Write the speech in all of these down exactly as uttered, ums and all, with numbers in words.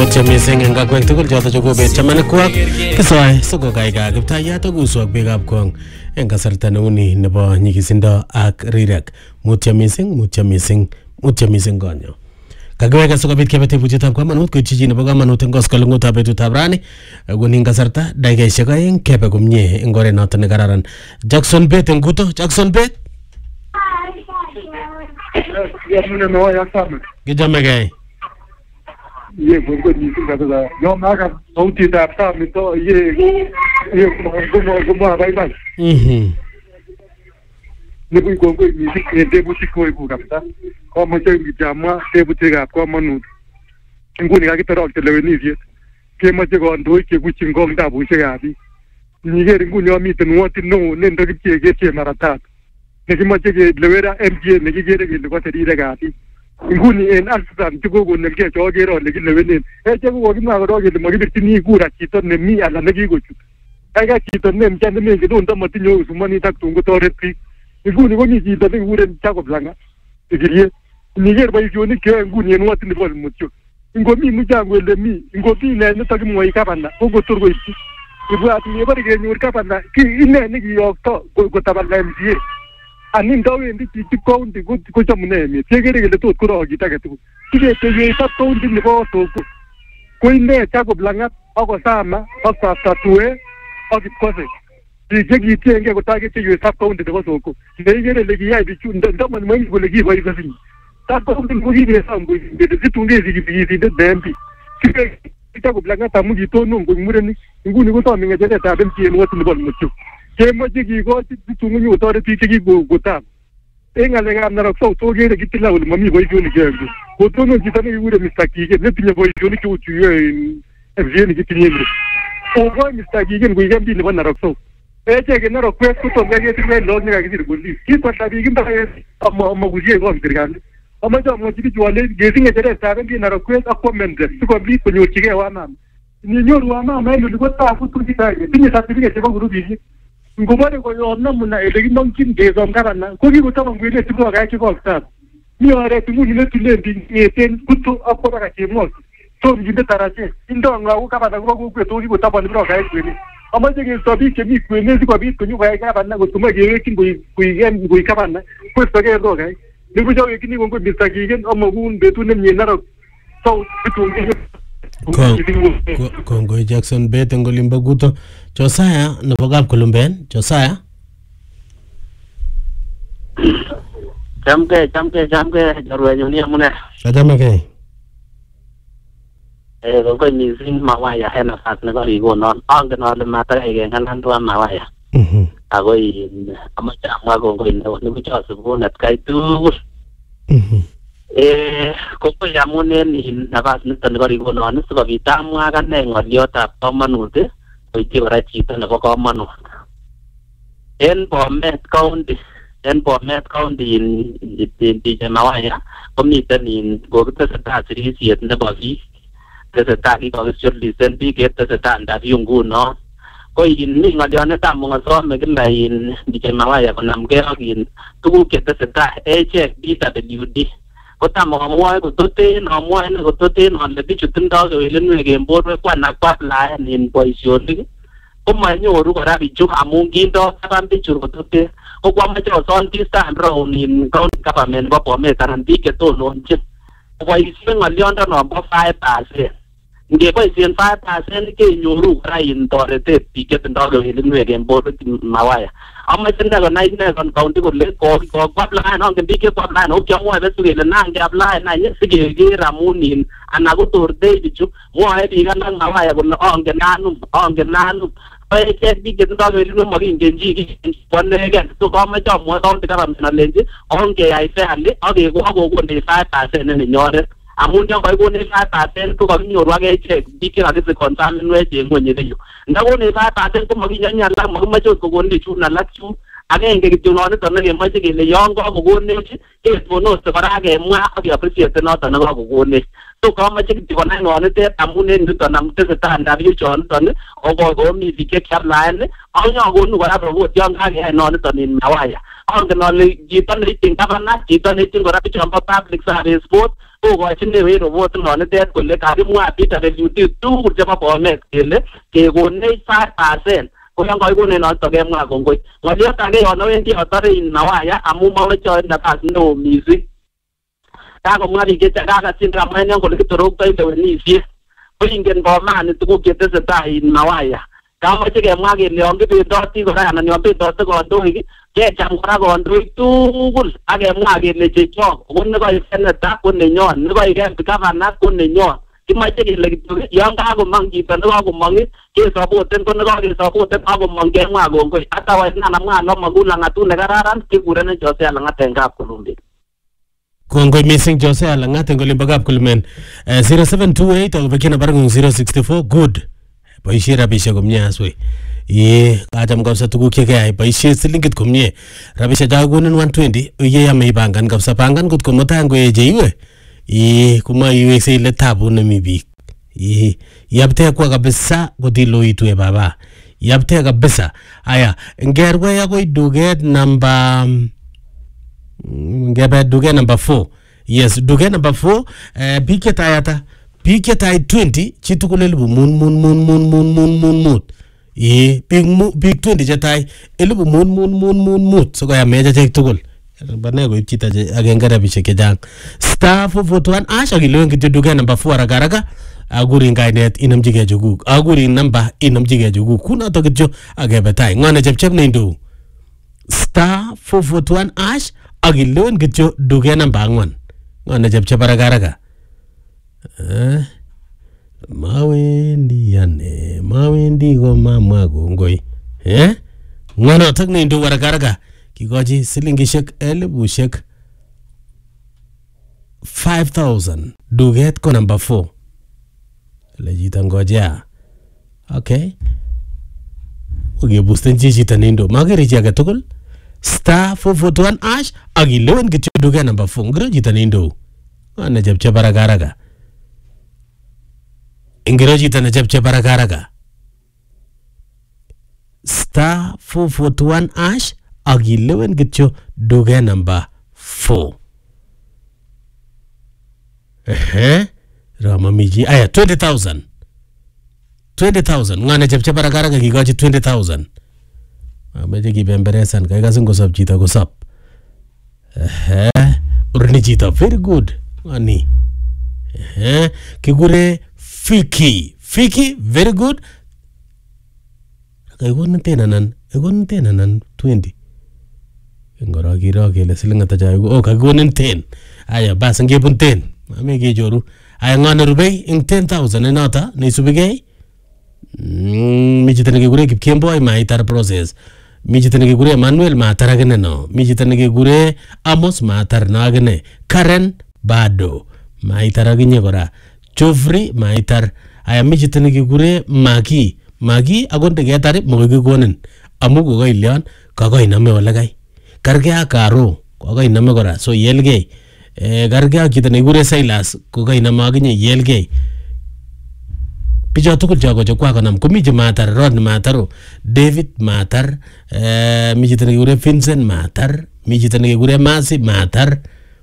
Mucha missing en kakwek tugul choto chokobet chamanekwak kisoe siko kaiga kiptayat akuswak biikab kong en kasarta neuni nebo nyikisindo ak rirek. Mucha missing, mucha missing, mucha missing konyo. Kakiweka sikobit kebe tebutietab kamanut koityi chi nebo kamanut en koskoleng'utab betutab rani. Konin kasarta dakikaisiek aeng kebe komie en oret noto nekararan. Jackson Bet en kuto, Jackson Bet. Kijamegei. Ye gongo ni kabisa yo maka sauti ta ta mito ye ye gomo gomo bye bye Mhm. Ne bu gongo ni ke debuti ko ibu kabisa ko mo che jama debuti ga ko manu nguni ga kitaro telewe ni ye ke mo che go ndo ke bu chingong da bu che ga bi ni ge nguni o mi ten woti no ne ndo ke ke che marata ne ke mo che ge lewera mg ne ge ge ge ko te ri ga bi nguni en alfan tugo go nelge to gero le gile wenen e je go gima go ge mo gibi tini gura kito ne mi ala ne gi go chu ai ga kito ne mjande me ge don tamati nyo sumani tak tungo to retri nguni go ni kito ne gure ta go blanga igirie ni ger ba yo ni ke nguni en wati ni bol mucho ngomi mu jango le mi ngobi ne ne tagi mo ikabanda go go turgo iti ibu ati ne bari ge nyur kabanda ki ine ne gi yo to go taballa mji ani ndawe ndi ti county go go chamune mi tegere gele to kuro gita ke tu kige te ye ta county ni bo to ko ine ta go blanga ako sama ako ta tuwe ako kose ti jegi ti enge go ta ke ti ye ta county go so ko tegere le gi ya bi chu ndama ni mai go le gi ba ga sin ta county go gi be sam go de de tunge gi gi gi de dempi kige ta go blanga ta mu gi to no go mure ni nguni go to mi ngete ta ben ti en wat ni bol mu chu ke mo jigi go ti tungu nyu to ti ti go go ta enga le ga na so to ge de kitila ul mami boy joni ge go to no jitani wure mistaki ge ne tinya boy joni ki utu ye e vieni ki tinya o go mistaki ge go ge bi ne na so e je ge na ro kwes ku to ge ge ti me lo ni ga ge dir go li ki to ta bi ge ba amma amma go je go mi ga amma jo mo ti jo le ge tinga de ta ge na ro kwes akko mende su ko bi ko nyu ti ge wa na ni nyoru wa ma me lu go ta ku tu ti ta ge tinya ta ti ge je go ru bi ngomore ko yo namuna elegi nonkin de zom karana ko gi gota ngwele tibo ga ki ko sta mi ore timu ni letu le ndi ten kuto akora ka timo to gi de tarache indo nga u ka bana ko ko to gi gota ban bro ga ki ni ama je gi so bi ke mi ku ne ko bi ko nyu ga ga bana ko tuma ge ki ngui ku gem ngui ka bana ko so ge ro ga ni bu jaw ki ni ko bi ta gi gen ama gun be tu ne ni na ro so tu gi Kongo Jackson Bet ngolimba guto Josiah nabogab kulumben Josiah Jamke jamke jamke jarwe nyoni amune Jamke eh ko ni sin mawaya hena fat ne ko rigo non ang no le mata ge nganan to mawaya mhm agoi amacha ma ko ko ne ni ko su bu nat kai tu mhm eh koko yamune ni nabas niton ko rigo non so bita mwa kan ne ngoliota pamanut ko ti ora chito ne ko pamanut en Bomet County en Bomet County in in di Mawaya komiten in ko tesata sirisiet ne bosi tesata ki ko listen bi ke tesata nda yungu no ko in ni ngolione tam mo so me kila in di Mawaya ko nam ke akin tugu ke tesata eche B W D ko tam mo mo ko tote no mo ne ko tote no le bi chutin da ko ile ne ge mbor ko na kwap la in position ni ko ma nyoru ko ra bi chu amun gindo tam bi chu ko tote ko kwa ma cho son ti sta ro ni ko ka men bo po me taran bi ke to no chi ko isi ngalion da no bo five percent nge ko isi five percent ke nyoru ra in to re te bi ke da ko ile ne ge mbor Mawaya amma tinda ko nai ne kon county ko le ko ko kwap la no ke bi ke kwap la no ke mo be su le na nge apply na ye su ge ge ramunin ana ko tur de bi chu mo ai bi kan nang Mawaya ko no on ge nanu on ge nanu ai ke bi ke da ko ile mo gi nge ji kon ne ge to ko ma cho mo don te ka na le ji on ge ai fe ale o ge ko ko ko de five percent ne nyore amun yang ko ne five percent ko ko nyoru wa ge che bi ke la ke kon tan ne je ngo ne yo nda ko ne five percent ko mo gi nya la mo ma cho ko ko ne chu na la chu age nge ki no ne to ne ma che ge le yon ko ko ne chi ke to no se para ge mo a ge appreciate no to no ko ko ne to ko ma che ki ko na no ne te amun ne to nam te se ta nda bi cho to ne o ko ko mi bi ke kap la ne a nya ko nu ko ra ro yang ga ge no ne to ni Mawaya angen ale chito neityin governor, chito neityin kora bichombo public service board kokochin newei robot nonitet kole kakimwa Peter Leluti tugul chebo Bomet kele kekonech five percent ko yan kakikonech noto kemwa kongoi. Ng'oliot age yon awendi atore in Nawaya amu maweche oin nafas neo mising. Kakomwa biik chechang kakasin Ramoen kole kitoroktoi lewenisiet. Ko ingen bomani tuguk chetesetai in Nawaya. Kamache kemwa kele yon kibendoti kora anan yon bendote kandoik kecham kora kandoik tugul ak kemwa kele chechok ko nekoik senator ko nenyon, nekoik governor ko nenyon. Kimache kele kityo yon kakomong chito nekakomong kesapoten ko nekakesapoten akomong kemwa kongoi. Otherwise nanamwa nomokul lang'atut nekararan kekuren Jose Lang'at en Kapkolumbi. Kongoi missing Jose Lang'at en olimbo Kapkulumen. zero seven two eight akobekyi nambaring'ung zero six four. Good. Boisie rabisiek komie aswe. Ye kacham kabisa tuguk chekeyai boisie silingit komie. Rabisiek chakokonin one twenty ye yame ipangan kabisa pangan kot komutai ngoeche iwe. Ye kuma iweksei ile tabu nemi biik. Ye yapte kwa kabisa kotiloitu e baba. Yapte kabisa. Aya ngerwe akoi duket namba ngebe duket number four. Yes, duket number four. Eh, biik chetayata biik chetai twenty chitugul elibu mun mun mun mun mun mun mun mut. Ye biik biik twenty chetai elibu mun mun mun mun mut so koya meja chek tugul. Bane ko chita agenge rabisiek chechang. Star four four one ash akilewen kityo duket number four haraka haraka. Agurin kainet inamjige juguk. Agurin namba inamjige juguk. Kunoto kityo akebe tai. Ng'one chepchep neindu. Star four four one ash akilewen kityo duket number ang'wan. Ng'one chepchep haraka haraka. Eh, mawendi ane mawendi ko mamwa kongoi eh ngonotok neindu warakaraka kikochi silingishek elibushek five thousand duket ko number four lejita ngojea. Okay, ogebusten chito neindu mageri chi age tugul. Star four four one ash akilewen kityo duket number four ngiro chito neindu ngone chepchep warakaraka. Ingiro chito ne chepchep haraka haraka. Star four four one ash akilewen kityo duket number four. Ehe, Rama miji. Aya, twenty thousand. twenty thousand. Ngane chepchep haraka haraka kikochi twenty thousand. Amache kibemberesan kai kasin kosop chito kosop. Ehe, urni chito very good. Ngani. Ehe, kikure Fiki. Fiki, very good. Kaikonin ten anan, kaikonin ten anan twenty. Ngoro kiro kele siling ata cha oh kaikonin ten. Aya bas ngebun ten. Mame kejoru. Aya ngone rubei ing ten thousand enota neisubigei. Mm, mi chito nekekure Kipkemboi maitar process. Mi chito nekekure Emmanuel matar agene no. Mi chito nekekure Amos matar no agene. Karen bado maitar aginye kora. Chofri maitar. Aya mi chito nekekure Magi. Magi agonde ketare mokoi konin. Amu kokoi leon kokoi name olekai. Karge ak Karo kokoi name kora so yelgei. Eh karge ak chito nekekure Silas kokoi name aginye yelgei. Picho tugul choko chokwa konam komi che matar Rod mataro David matar eh mi chito nekekure Vincent matar mi chito nekekure Masi matar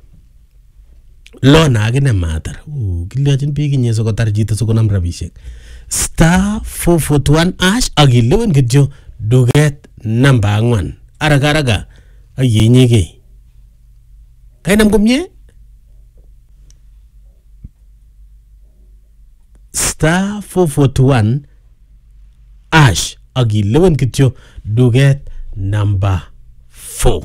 Lona agine matar. Uh, kiliyochin biik inye so kotar chito so konam rabisiek. Star four four one ash akilewen kityo duket namba ang'wan. Haraka haraka aye inyegei. Kainam komye? Star four four one ash akilewen kityo duket namba four.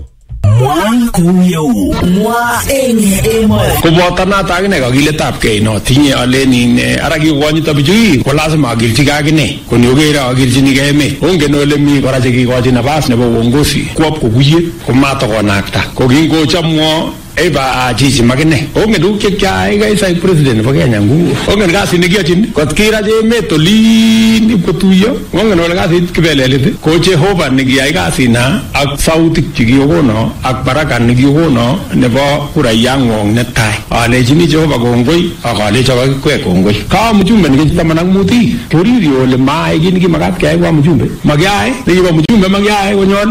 Koboto noto akine kakiletab kei no tinye alen ara kikonyito bichu ko lazima akilchigei akine koni okere akilchinigei emet ongen ole mi kora chekikochi nafas nebo uongozi kwop kokuye komatokonakta ko kingochamwo e ba chichi magine onge du ke kya ga sai president ba Kenya ngu onge ga sin gi achin kot kira je metoli ni potuyo onge no ga sin kibelele ko je hoba ni gi ga sina ak sauti gi go no ak barakan ni gi go no ne ba kura yang ne tai ale jini je hoba go ngoi ale cha ba kwe go ngoi ka mu jumbe ni tamana muti tori rio le mai gi ni magat ke wa mu jumbe magyai ni ba mu jumbe magyai go nyon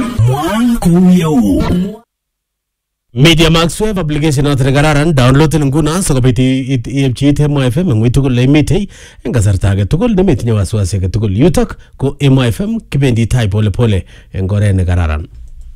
Media Max Web application at Regararan download in Guna so biti it E F G T M F M ngui tukul le mite engasar tage tukul ne mitnya waswase ke tukul yutak ko M F M kibendi type pole pole engore ne gararan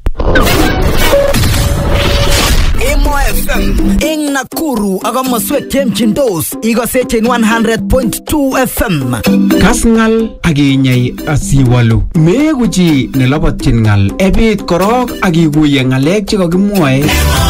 M F M ing Nakuru aga maswek kem chindos igo sechen one hundred point two F M Kasngal aginyai asiwalu meguchi nelabotchin ngal ebit korok agiguye ngalek chekakimwoe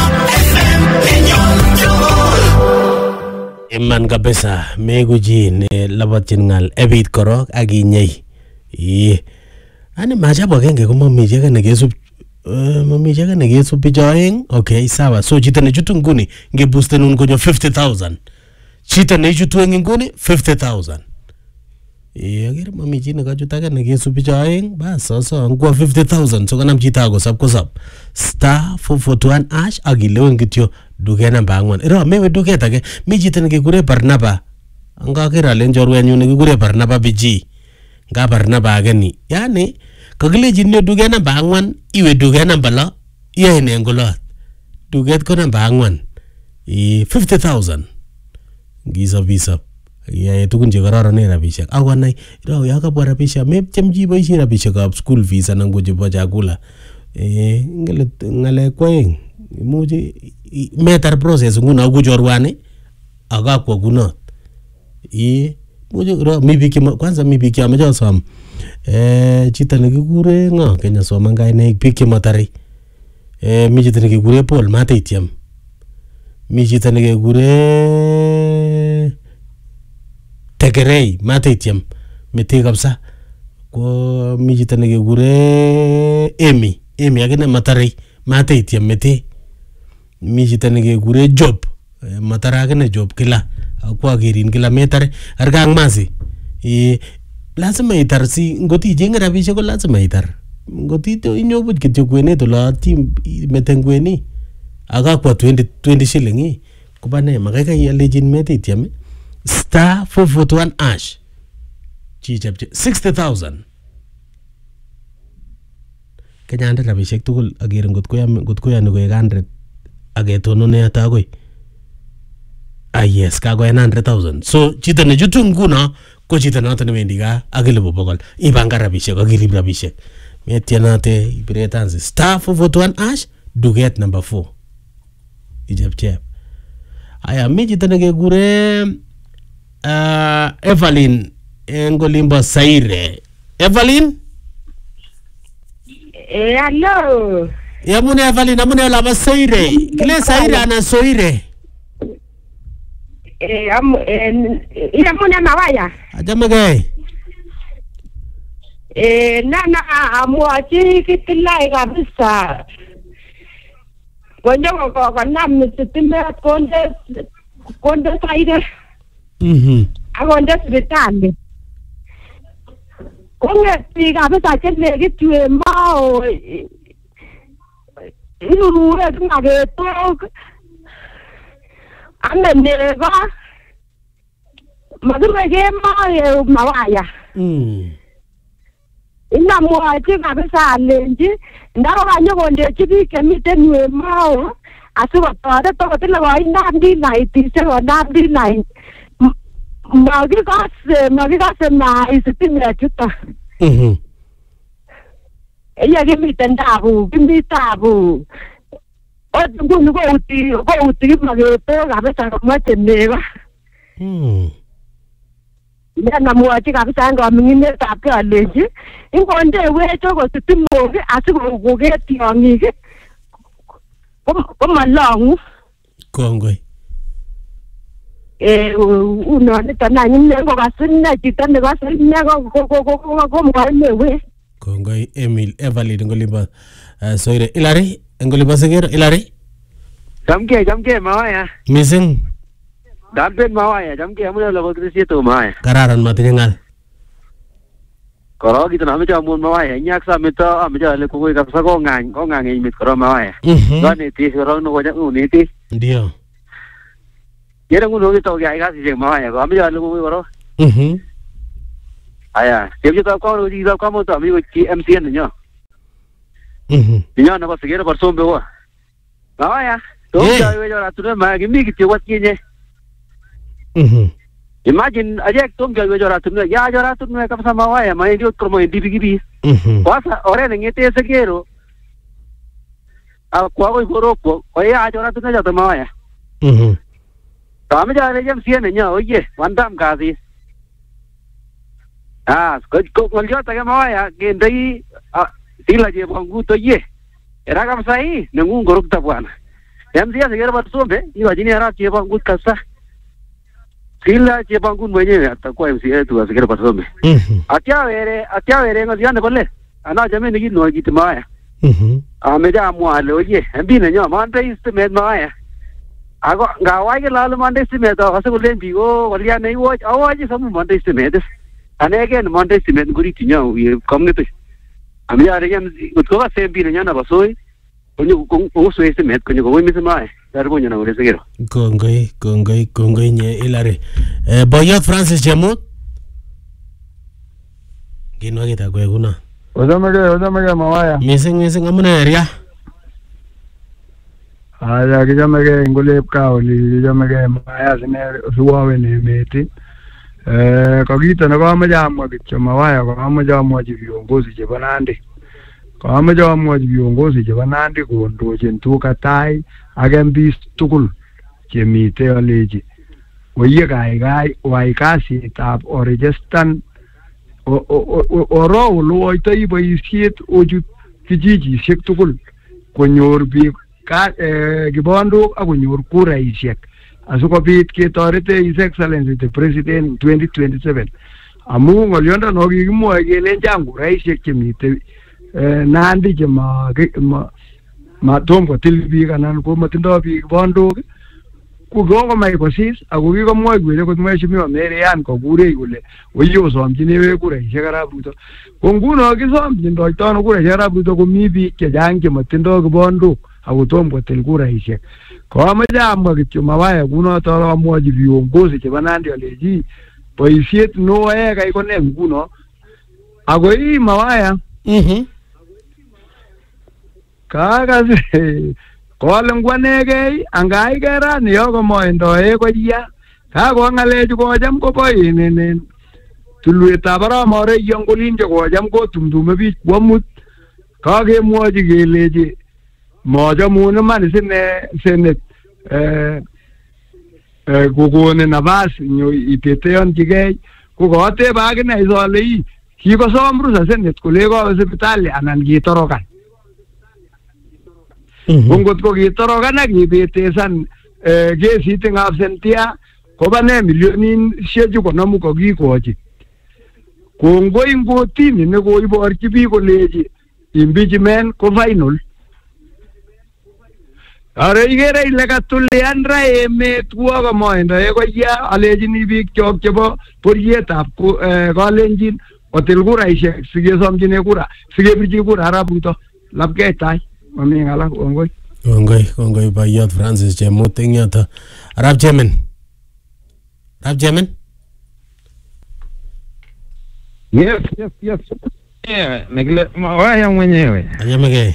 Iman kabisa meguchi nelabotchin ngal ebit korok aginyai ee ani majabo genge komami jega negesup Uh, mami jaga nege so bijoeng okay sawa so chita ne chutu nguni nge boost nun konyo fifty thousand chita ne chutu nguni fifty thousand e agir mami jina ka chuta ka nege so bijoeng ba so so ngwa fifty thousand so kanam chita go sab ko sab star four four two one ash agile ngityo duge namba angwan ro mewe duge tage mi chita nege gure Barnaba anga kira lenjorwe nyu nege gure Barnaba biji nga Barnaba gani yani kagile jinne duge namba angwan iwe duge namba la ye ne ngolot duge ko namba angwan e fifty thousand giza visa ye tukun je garara ne rabishek awanai ro ya ka bora bisha me chemji boishi rabishek ab school fees anan go je boja gula e ngale ngale koeng muji metar process nguna go jorwane aga ko gunot e muji ro mi biki kwanza mi biki amajo som eh chita nikigure ngo Kenya soma ngai ne piki matari eh mi chita nikigure Paul Matetiam mi chita nikigure Tegerei Matetiam meti kabisa ko mi chita nikigure Emi Emi agene matari Matetiam meti mi chita nikigure Job matara agene Job kila kwa girin kila metare argang masi e lazima itar si ngoti jenga rabishe ko lazima itar ngoti to inyobut kityo kwene to la team metengweni aga kwa twenty twenty shilling ko bane magaka ya legend Matetiam star four four one ash chi chapche sixty thousand Kenya ande rabishek tugul agere ngot ko ya ngot ko ya ne ko one hundred agetono ne ata koi ah yes ka go one hundred thousand so chita ne jutu nguna ko chita noto ne mendiga agile bobogol ibanga rabishek agirib rabishek metianate ibretanzi star four four one ash duget number four ijepche aya mi chita ne ge gure uh, Evelyn Ngolimbo Saire Evelyn eh hello ya mune Evelyn amune la Saire kile Saire ana Soire eh am ina mune mawaya ajamage eh nana amwachi kitilai kabisa konyo ko ko nam sitime konde konde Saire mhm agonde sibitali konge tiga kabisa chene kitwe mao inurure ngagetok ane neva madurege mao mawaya mm ina mwachi kabisa lenji ndaro kanyo konde chibike miten we mao asuba tade to tele wa ina ndi night se wa ndi night magigas magigas na isitime chuta mhm ella gimiten tabu gimitabu otungu ko uti ko uti mageto kabisa kamate neva mm na mwachi kabisa ngo mingine tapke aleji ingonde wecho ko sitimoge asiko gogeti yongike ko malongu kongoi eh uno ne tanani ngo kasinna chitane kasinna ko ko ko ko mwanewe kongoi Emil Evelyn Ngolimbo Soire Ilari Ngolimbo Segero Ilari Chamke chamke mawaya. Missing. Dampen mawaya chamke amune labo kisi to mawaya. Kararan matinye ngal. Koro kita nama jamun mawaya. Nyak sa mito amja le kukui kapsa ko ngang ko ngang imit koro mawaya. Ko niti koro no ko jamu niti. Ndio. Yera nguno kita oge ai kasi jeng mawaya ko amja le kukui koro. Mhm. Aya, siapa tahu kau ni tahu kamu tu ambil ki M C N ni nyo. Mhm. Nyo nak segera bersum bewa. Mawaya. Tu jauh jauh ratu ni mah gini kita buat kini. Mhm. Imagine aja tu jauh jauh ratu ni, ya jauh ratu ni kapsa mawaya, main dia kermo di bigi. Mhm. Kuasa orang ni ngete segera. Aku aku ikut ko, ko ya jauh ratu ni jauh mawaya. Mhm. Kami jauh le jam sian ni nyo, oye, mandam kasi. Ah, kau kau ngelihat tak mawaya, gendai sila je bangku tu ye. Era kapsa ini, nengung gorok tapuan. M C A segera bersum be, iwa jini era je bangku kapsa. Sila je bangku banyak ya, tak kau M C A tu segera bersum be. Atia vere, atia vere ngelihat ni boleh. Anak jamin lagi nuai kita mawaya. Ah, meja mual lo ye, ambil ni nyo, mana istimewa mawaya. Aku ngawai ke lalu mana istimewa tu, asal boleh bigo, walian ni waj, awak je semua mana istimewa tu. Ane ke mana istimewa guri tinya, ye kamu ni tu. Ami ada yang utko ka sempi ni nyana basoi, kunyu kungu suai istimewa, kunyu kungu misi mai, dari kunyu na boleh segera. Kongoi, kongoi, kongoi nye ilare. Boyot Francis Jamut. Gino kita kue guna. Oda mage, oda mage mawaya. Missing, missing, amune area. Aya kita mage ingule kau li, kita mage mawaya sini suawe ni meti. Eh, kagita na kama jamu kicho mawaya kama jamu viongozi je banande. Kama jamu viongozi je banande kondo jentu katai agembi tukul je mite oleji. Oye gai gai wai kasi tab orejestan o o o oro lo itai boisiet oju kijiji sek tukul konyor bi ka eh gibondo akonyor kura isiek. Asukopit ketorete His Excellency the President twenty twenty-seven. Amu ngolionda no kikimwoe kele chang kuraisiek chemite Nandi chema ma tom kotil biik anan ko matindoi biik bondok ko kokomach kosis ako kikomwoi kele kot mheshimiwa Marian kokure kole oye osomchinewech kuraisiek arap Ruto. Ko nguno kisomchindoito ano kuraisiek arap Ruto komi biik chechang chematindoi kibondok ako tom kotil kuraisiek. Koamache amwa kityo mawaya kunoto amwochi viongozi chebo Nandi alechi boisiet noe kai kone nguno ako ii mawaya mhm kakase kole ngwanegei angai kerani yoko moindoe koya kako ngalechu kocham kobo inenen tulwetab Aramore yongolin che kocham kotumtume biik kwamut kakemwochi kelechi mochamun iman sine senet eh eh kokone nafas nyo iteteonchigei ko koteb akine isole ii kikosom rusa senet kole kowe sipitali anan kitorokan. Ngot ko kitorokan ak kibetesan kesit eng absentia koba ne milionishek chu konomu kokikochi. Kongoi ngotini nekoiborchi biik kolechi impeachment ko final. Are igere ile katulian ra emet kuwa komoindoe koya alechini biik chok chebo borietab kalenjin otil kuraisiek sikesomchine kura sikebirchi kura arap Ruto lapkei tai mami ng'alak. Kongoi kongoi kongoi boyot Francis Chemut eng yoto. Arap Jemen Arap Jemen Yes, yes, yes. Yeah, nekile mawaya mwenyewe. Anyamegei.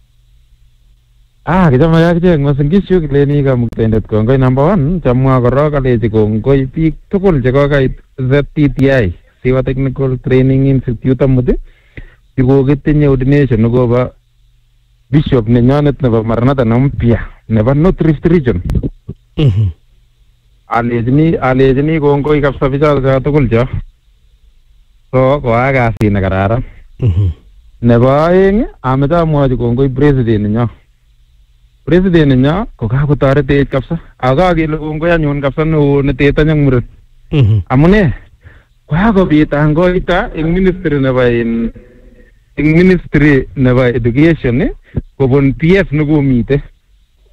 Ah, kichame akichek masingishu kileni kamuktaindet kongoi number one chamwa korok alechi kongoi biik tugul chekokait Z T T I Siwa Technical Training Institute amut chikokitinye ordination nekobo bishop nenyonet nebo Maranatha mpya nebo North Rift Region. Mhm. Alechini alechini kongoi kabisa bichoto tugul cho. So koa kasit nekararan. Mhm. Nebo aeng ameche amwochi kongoi president nenyo. President nenyo ko kakotoretech kabisa. Ako kakele kongoi anyun kabisa neo netetany ak muren. Mhm. Amune kokakobit angoita eng ministry nebo in eng ministry nebo education kobun P F nekomite.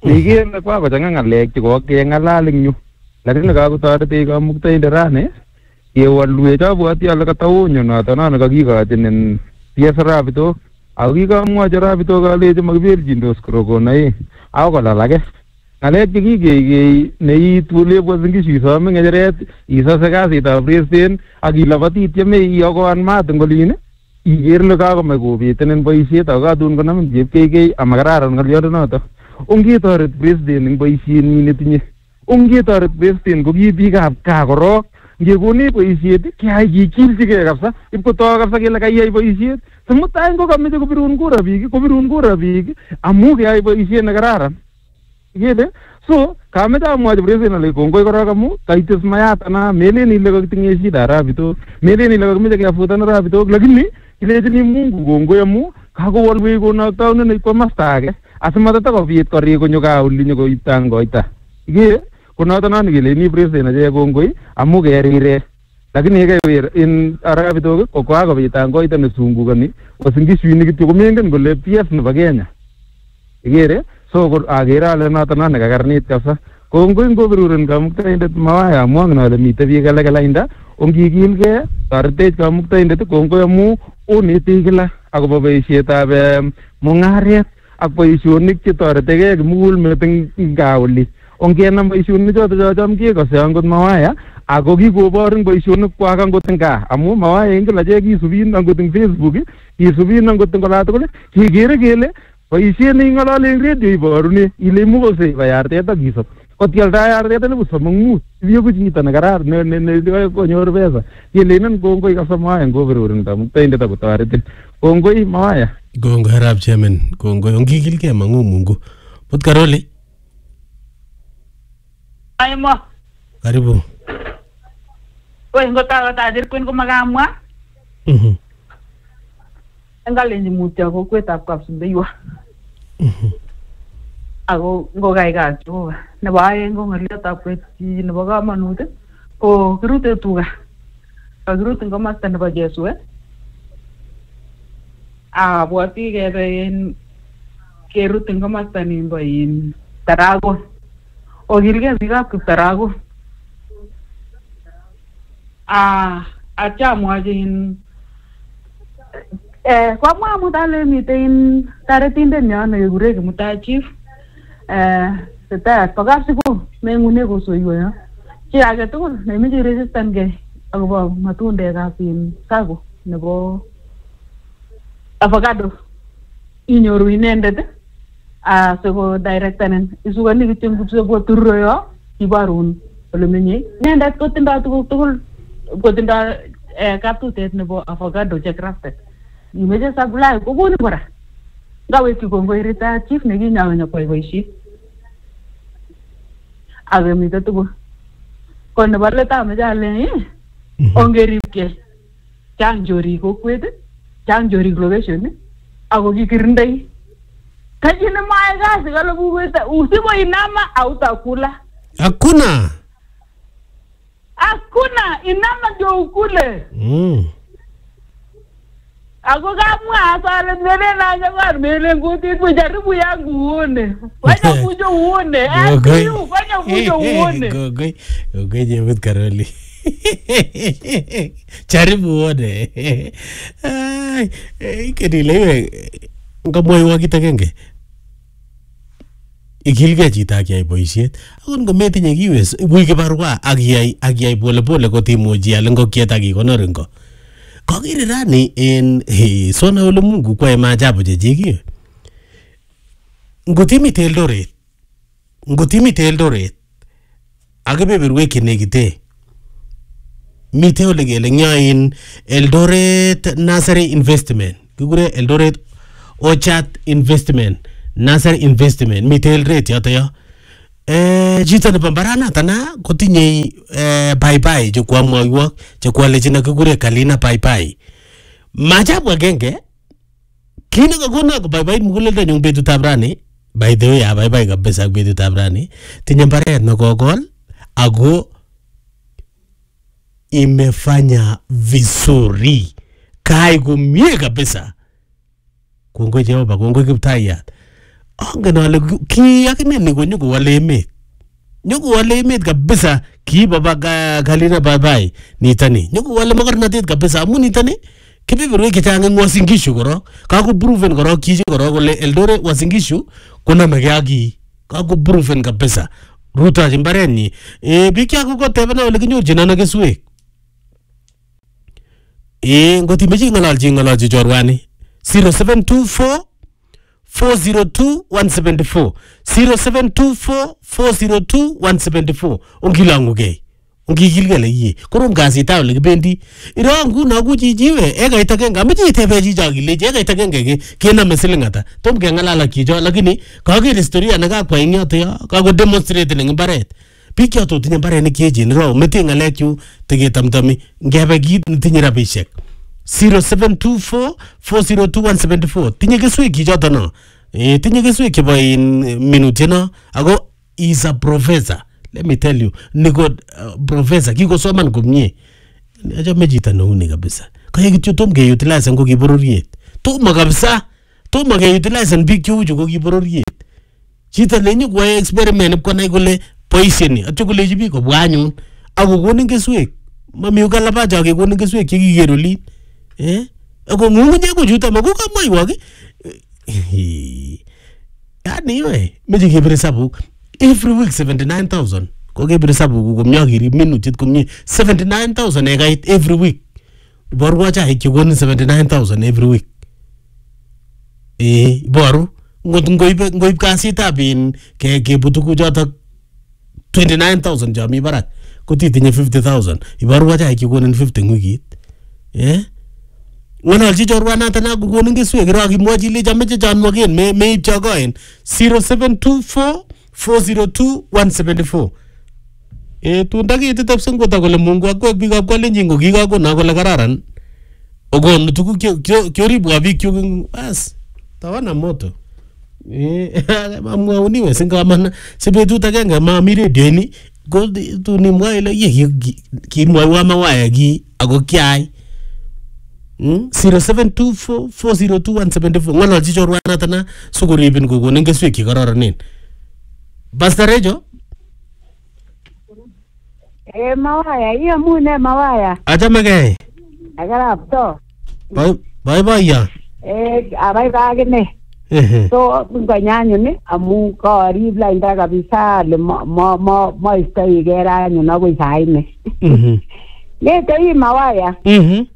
Ikere kwa kochang'a ng'alek chekokeng'alal eng yu. Lakini kakotoretech Kamuktaindet rani kewolwech abwoti ale kataonyo noto nono kakikochin en P S Rabitok. Ako kikamwochi Rabitok alechi makibelchindos korokonoik ako kolal age. Ng'alek chekikekei neitu olebwa Singishu isome ng'echeret isose kasitab president ak ilaboti tieme iyokoan maat eng olin iker ile kakomach kobetenen boisiet ako katun konamin chepkeikei amakararan ng'oliondonoto. Ongetoret president eng boisienyin netinye. Ongetoret president ko ki biikab gaa korok. Ngekonech boisiet keyai kikilchigei kabisa ipkotoi kabisa kele kaiyai boisiet. Simutai ngo kameche kobirun kura biik kobirun kura biik amu keyai boisiet nekararan. Ikere? So, kameche amwochi president ale kongoi korok amu kaitis mayatana melen ile kakitinye shida Rabitok. Melen ile kakimeche kefutan Rabitok lakini kilechini Mungu kongoi amu kakowolwech konoktaunet komasta age asimatakobit korik konyo gaa oli nyokoiptang koita. Ikere? Konoto noni keleni president ache kongoi amu kerire. Lakini yekewer in Rabitok ko kakobitang koita nesungukani Singishuinik kityo komengen kole P S nebo Kenya. Ikere? So akere ale noto noni kakarnit kabisa. Kongoi ngoberuren Kamuktaindet Mawaya amu angen ale mitei biik alak lainda ongikilgei toretech Kamuktaindet kongoi amu onetech kila akobo boisietab mung'aret ak boisionik chetoretegei kimugul met eng gaa oli. Ongenam boisionik choto chocham kekose angot Mawaya ako kikobor eng boisionik kwak angot eng gaa amu Mawaya ingen ache kisubin angot eng Facebook kisubin angot eng ola tugul kikere kele boisiet neing'olole eng radio iborune ile imukosei ibai artet ak isop. Kotialdai artet elipu sosom ak mut iweku chito nekararan nekonyor pesa. Kelenen kongoi kabisa Mawaya ngoberuren Kamuktaindet akotoretin. Kongoi Mawaya. Kongoi arap chairman. Kongoi ongikilgei mang'u Mungu. Put Karoli. Aimo. Karibu. Woi ngotawa tajir kuin kumakamwa. Mhm. Engalenji mutyo kokwetab Kapsumbeiwa. Mhm. Ako ngokai ka Jehova. Nebo aeng ko ng'oliotab kwetyi nebo kamanut ko kirute tuga. Kakirut eng komasta nebo Jesue. Abwoti kebe in kerut eng komasta nimbo in Taragon. Okilgei biikab Kiptaragon. Ah, achamwachi in eh kwamwa amut ale mitei in taretindet nyo nekekure Kimutai Chief. Eh setat po kapsiko meng'une kosoiwo yo. Chi age tugul nemeche resistan gei akobo matundekab in sako nebo avocado inyoru inendet ah siko directoren isukani kityo kipsebo turro yo kibarun ole menye. Inendet kotindoi tuguk tugul kotindoi eh kaptutet nebo avocado che crafted. Imeche supply kokonu kora. Ngawekyi kongoi retired chief nekinyawe nyokwai boisiet. Ake mitei tugul. Ko nebo let ameche ale ongeripkei. Chang chorik kokwet, chang chorik location ako kikirindoi. Kajini mae kazi kala kukweta usipoinama hautakula. Hakuna. Hakuna, inama ndio ukule. Mm. Ako kamwa asale mbele na nyamar mbele nguti kujaribu yangu uone. Fanya kujo uone. Akiu, fanya kujo uone. Gogoi, gogoi jebut Karoli. Jaribu uone. Ay, ikenilewe. Ngamwoiwo kit agenge. Ikilgei chito akiyai boisiet. Akot ngometinye kiwes, ibuch kibarua akiyai akiyai pole pole kotimuchi al ngokiet akikonor ngo. Kokere rani en sona ole Mungu kwae maajabu chechik. Ngotimite Eldoret. Ngotimite Eldoret. Akebeberwek chenekite. Mite ole kele nyoin Eldoret Nursery Investment. Kikure Eldoret Orchard Investment. Nursery Investment. Mite Eldoret yoto yo. Eh, chito nebo mbaranata na kotinye eh, baibai chekwa mwaiwok chekwa lechina kikure Kalina baibai. Majabu agenge kine kakona ko baibai muguleldo nyung betutab rani. By the way, ya baibai kabisa betutab rani. Tinye mbaret na kokol ako imefanya vizuri. Kai kumie kabisa. Kongoi Jehova, kongoi Kiptayat. angen ale ki akine ni ko nyuko wale emet nyuko wale emet kabisa ki baba Galina Babai nitani nyuko wale makarnatet kabisa amu nitani kebeberwek chechang eng Uasin Gishu korok kako proven korok kichi korok kole Eldoret Uasin Gishu konamege ak ki kako proven kabisa rutochi mbarenyi eh biik chako kotebena ole kinyorchin ano keswek eh ngotimechi ng'ololchi ng'ololchi chorwani zero seven two four four zero two one seven four zero seven two four four zero two one seven four ongilangugei ongikilgele yie korom kasit ta ole kibendi iro nguno ku chichiwe ekait agenge ameche itebe chicho kileje ekait agenge kename siling ata tom kengalala kicho lakini kager historia nekakwa ing yoto yo kako demonstrate ning imbaret biik yoto tinye mbarenik cheechen iro mete ngalek chu tegetamtami ngebe kit netinye rabishek zero seven two four four zero two one seven four tinye keswek kichoto no eh tinye keswek chebo in minute no ako is a professor. Let me tell you, niko uh, professor kiko soman komie. Acha mejita no ni kabisa. Kaya kityo tom ke utilize ngo kibororiet. Toma kabisa. Toma ke utilize big chuju ngo kibororiet. Chita lenyu kwa experiment kwa nai kole poison. Acha kole jibi ko bwanyun. Ako konin keswek. Mami ukalapa cha ke konin keswek chekikeroli. Eh? Ako ngungunye ko juta mago kama iwage. Yani we, meje kibere sabuk. Every week seventy-nine thousand. Koge brisabu ko myagiri minutit komye seventy-nine thousand egait every week. Borwa cha ikigoni seventy-nine thousand every week. Eh boru ngot ngoib ngoib kasit abin ke ke butuku jota twenty-nine thousand jami barak kotitinye fifty thousand. Iborwa cha ikigoni fifty wikit. Eh ngololchi chorwa nata na kokonin keswek ro kimwachi le chameche chanwagen me me chagoen zero seven two four four zero two one seven four. Eh tunda kitit absen kota kole Mungu akwek biik ab Kalenjin ko kikakona kole kararan. Okon tukuk kioribwa biik chuk bas tawana moto. Eh mamwauniwe singaman sebetut agenge mami radio ni ko tuni mwa ile ye kimwa wa mawaya gi ako kyai. Hmm zero seven two four four zero two one seven four ngololchi chorwa natana sukuribin kokonin keswek kikararanen. Pastor Rejo? Eh mawaya, iya mune mawaya. Acha magay. Agarap to. Bye bye bye ya. Eh abai bagene. So nganyanyo ni amu ko rib la inda kabisa le mo mo mo istai gera nyo na go isaine. Mhm. Le tai mawaya. Mhm.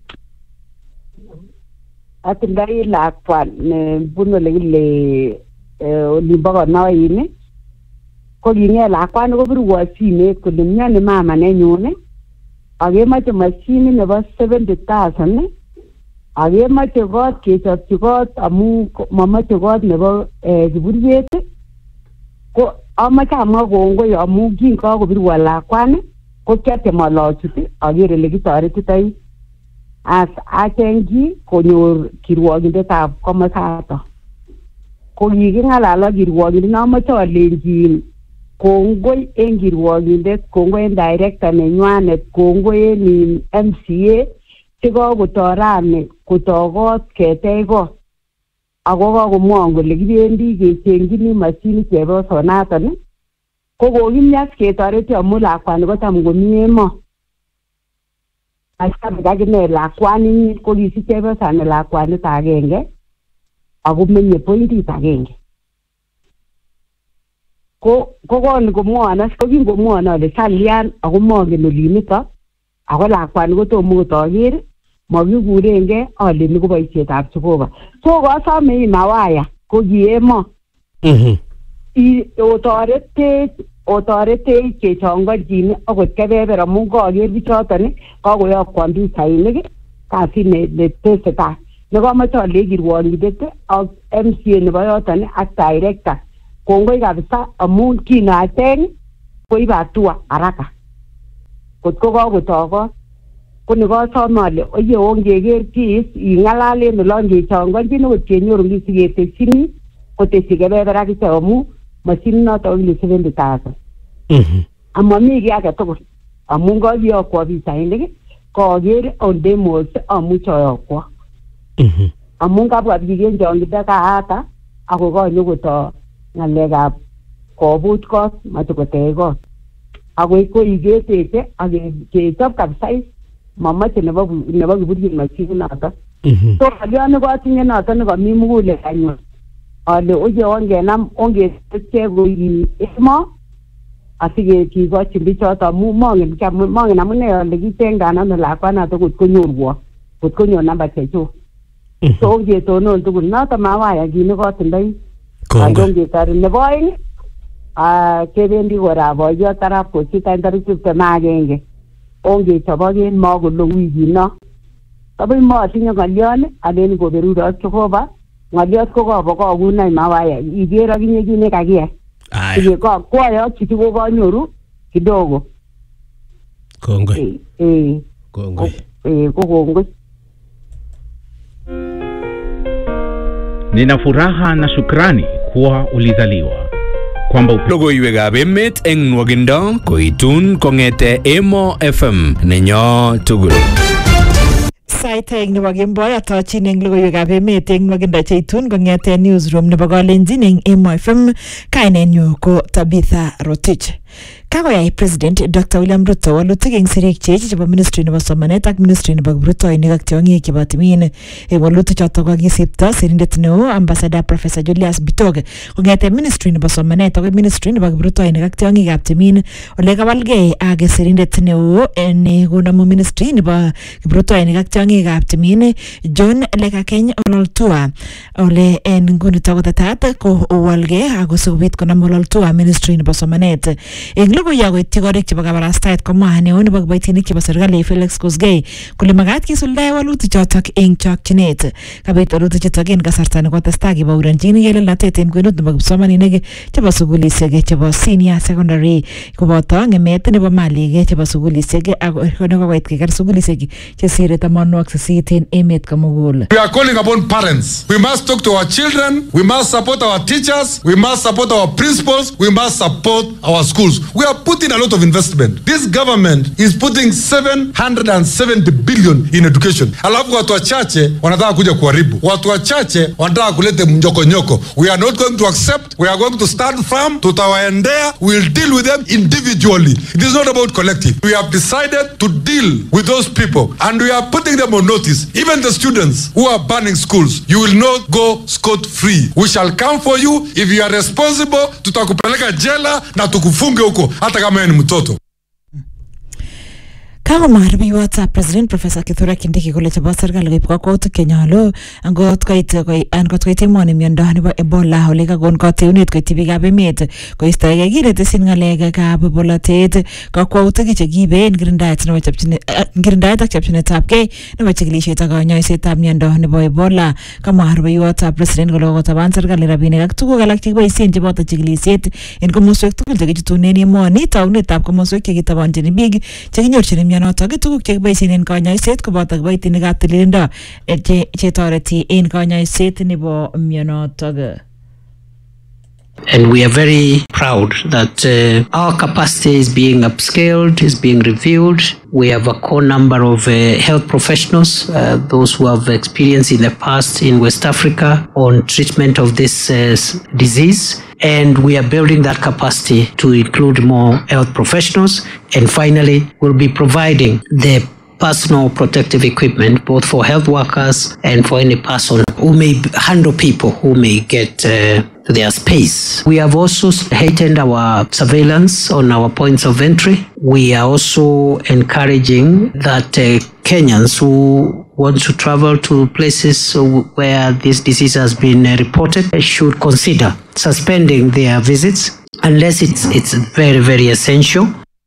Atindai la kwa ne buno le le eh limbago na yini. Ko ginge la kwa no biru sine ko limnya ne mama ne nyone age mache machine nebo seventy thousand age mache got ke chot got amu mama che got nebo eh giburyet ko amache amwa gongo ya amu kin ka ko biru la kwa ne ko kyate malochuti age rele kitoretitoi as atengi konyor kirwogindet ab komasato ko kiging'alala kirwogindet namache alenjin kongoi en kirwogindet kongoi en director nenywanet kongoi en M C A chekakotorani kotokot ketech kot ako kakomwon kole kibendi kechengjini mashinit chebosonaton ko kokimyas ketoreti amu lakwani kotam komi emo asabik akine lakwani ko kisich chebosani lakwanit agenge ako menye pointit agenge ko ko kon komwona ko kingomwona ale salian ako mongen olinito ako lakwani kotomo kotoker makikurenge ale ni ko boisietab Jehova so kasome mawaya ko kiemo mhm i otorete otorete kechongochini akot kebeber amu kaker bichoton kakoyokwan pisainik kasit ne tesetai nekomoche ale kirwogindet ak M C A nebo yoton ak director kongoi kabisa amu kinateng koibe hatua haraka kotko kakotoko ko nekasome ale oye ongeker kis ing'alalen olon kechongonjin akot kenyoru kis ketesini koteshi kebeber akichek amu mashinit noto kile seventy thousand. Mhm. Amami ki age tugul amu kakiyokwo pisainik kaker on demos amuche ayokwo. Mhm. Amu kabwa biik en chongindo kaata ako kanyo koto ngalekab kobut kot matukotech kot agoi ko igeteche ak kechop kabisa mamache nebo nebo kiburyet machine noto so alione ko atinye noto ne komi mugule anyun ale oje ongenam ongeteche go imo asige kikochi bichoto amu mongen mongen amune ale kitengana ne lakwana to kot konyorwo kot konyor namba chechu so ongetonon tugul noto mawaya kine kotindoi ongetari nebo aeng ah kebendi kora boyot arap kochita tarik tiptem ak agenge ongechoboken makolo wikino tabai maatinye ng'olion alen koberurot Jehova ng'oliot ko kobo kokunai mawaya iker akinye kit nekakiyai Sige kwa kwa ya chituko kanyoru kidogo. Kongoi. Eh. Kongoi. Eh, kongoi. Nina furaha na shukrani kuwa ulizaliwa. Kwamba logoiwekab emet eng nwagindo koitun kongete Emo F M nenyo tugul. Sait eng nebo kemboi atochin eng logoiwekab emet eng nwagindo cheitun kongete newsroom nebo Kalenjin eng Emo F M. Kainenyu ko Tabitha Rotich. Kakoyai President Doctor William Ruto walutik eng sirik cheech chebo Ministry nebo Somanet ak Ministry nebo Kiprutoinik ak tiong'ik chebo timin. Eng walutik chotok kokisipto sirindet neo Ambassador Professor Julius Bitok kong'ete Ministry nebo Somanet akoi Ministry nebo Kiprutoinik ak tiong'ikab timin ole kawalgei ak sirindet neo ne konomu Ministry nebo Kiprutoinik ak tiong'ikab timin John Lekakeny Ololtua ole en ngunito kotetat ko owalgei ako sikobit konam Ololtua Ministry nebo Somanet. Eng logoiya koityi korik chebo kabarastaet komwa neo nebo kiboitinik chebo serikali Felix Kosgei kole makat kisuldae walutik chotok eng chokchinet. Kabit walutik chotok eng kasarta nekotestai kebouronjin kelelnatet eng kwenut nebo kipsomaninik chebo sukulisiek chebo senior secondary koboto ng'emet nebo malik chebo sukulisiek ak nekokoit keker sukulisiek chesire tamanwokik sisit eng emet komugul. We are calling upon parents. We must talk to our children. We must support our teachers. We must support our principals. We must support our schools. We are putting a lot of investment. This government is putting seven hundred seventy billion in education. Alafu watu wachache wanataka kuja kuharibu. Watu wachache wanataka kulete mnyokonyoko. We are not going to accept. We are going to stand firm. Tutawaendea. We will deal with them individually. It is not about collective. We have decided to deal with those people and we are putting them on notice. Even the students who are burning schools, you will not go scot-free. We shall come for you. If you are responsible, tutakupeleka jela na tukufunge huko hata kama ni mtoto. Kako maharbi WhatsApp President Professor Kithure Kindiki kole chebo serikali koib kakwautik chenyolu angot koit angot koit emoni miondo nebo Ebola ole kakon kateunet koityi biikab emet koistoegei kinetesin ng'alekab bolotet kakwautik chekiiben kirindaet nebo chopchinet kirindaet ak chopchinetab gei nebo chikilisiet ak kanyoisetab miondo nebo Ebola. Kamwa harbi WhatsApp President kole kotaban serikali rabinik ak tuguk alak chekiboisien cheboto chikilisiet en komoswek tugul chekichutunen emoni taunetab komoswek chekitabanjin biik chekinyorchin notok tuguk chekiboisien en kanyoiset koboto kiboitinikab tililindo che toreti en kanyoiset nebo mionotok. And we are very proud that uh, our capacity is being upscaled, is being reviewed. We have a core number of uh, health professionals, uh, those who have experience in the past in West Africa on treatment of this uh, disease. And we are building that capacity to include more health professionals. And finally, we'll be providing the personal protective equipment, both for health workers and for any person who may handle people who may get uh, their space. We have also heightened our surveillance on our points of entry. We are also encouraging that uh, Kenyans who want to travel to places where this disease has been uh, reported should consider suspending their visits unless it's, it's very, very essential.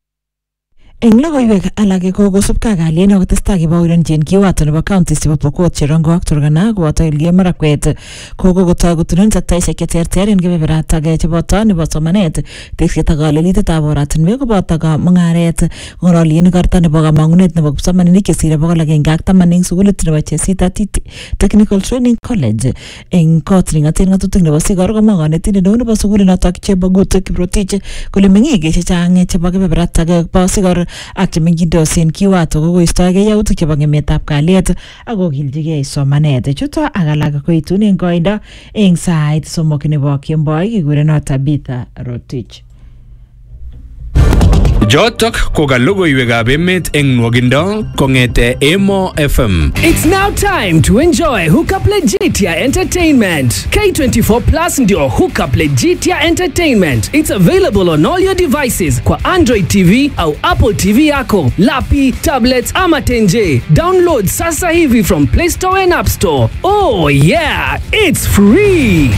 Eng logoiwek alake ko kosubkei kalien akotestai kebouronjin kiwato nebo counties chebo Pokot, Cherongo ak Turkana koboto Elgeyo Marakwet ko kokotoi kotunon sektaisiek cheterter en kebeberatak cheboto nebo somanet, tekset ak kalelitetab oratinwek koboto mung'aret ng'ololien karta nebo kamang'unet nebo kipsomaninik chesire bokol agenge ak taman eng sukulit nebo Chesita Technical Training College eng kot ning'aten ng'atutik nebo Sikor komwa konetindet neo nebo sukulinotok Chebogut Kiprotich kole meng'ik chechang chebo kebeberatak bo Sikor ak chemengindosen kiwato kokoistoegei yautik chebo ng'emetab kalyet ak kokiljigei somanet. Chuto ak alak koitun eng koindo eng sait somok nebo kemboi kikurenot Tabitha Rotich. Jotok ko ka logoiwekab emet eng nwogindo kong'ete Emo F M. It's now time to enjoy Hookup Legitia Entertainment. K twenty-four Plus ndio Hookup Legitia Entertainment. It's available on all your devices kwa Android T V au Apple T V yako, lapi, tablets ama tenje. Download sasa hivi from Play Store and App Store. Oh yeah, it's free.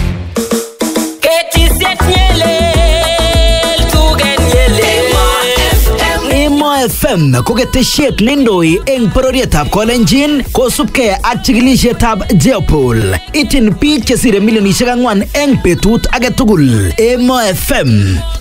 Emo F M ko ketesiet nendoi eng pororietab Kolenjin kosubkei ak chikilisietab Jeopol. Itin biik chesire milionisiek ang'wan eng betut age tugul. Emo F M